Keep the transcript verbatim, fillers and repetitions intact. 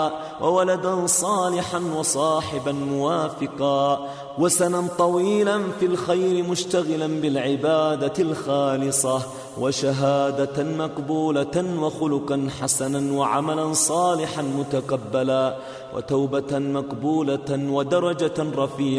وولدا صالحا وصاحبا موافقا وسنا طويلا في الخير مشتغلا بالعبادة الخالصة وشهادة مقبولة وخلقا حسنا وعملا صالحا متقبلا وتوبة مقبولة ودرجة رفيعة